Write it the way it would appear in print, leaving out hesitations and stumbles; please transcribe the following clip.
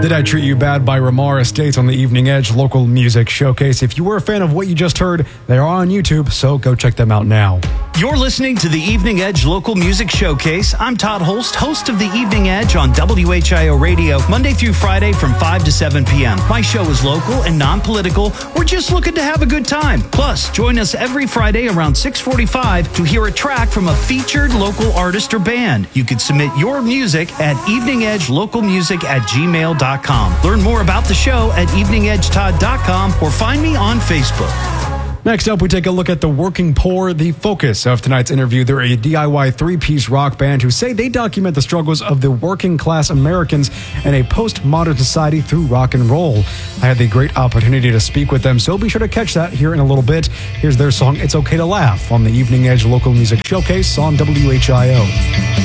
Did I Treat You Bad by Ramar Estates on the Evening Edge Local Music Showcase. If you were a fan of what you just heard, they are on YouTube, so go check them out now. You're listening to the Evening Edge Local Music Showcase. I'm Todd Holst, host of the Evening Edge on WHIO Radio, Monday through Friday from 5 to 7 p.m. My show is local and non-political. We're just looking to have a good time. Plus, join us every Friday around 6:45 to hear a track from a featured local artist or band. You can submit your music at eveningedgelocalmusic@gmail.com. Learn more about the show at eveningedgetodd.com or find me on Facebook. Next up, we take a look at the Working Poor, the focus of tonight's interview. They're a DIY three-piece rock band who say they document the struggles of the working-class Americans in a postmodern society through rock and roll. I had the great opportunity to speak with them, so be sure to catch that here in a little bit. Here's their song, It's Okay to Laugh, on the Evening Edge Local Music Showcase on WHIO.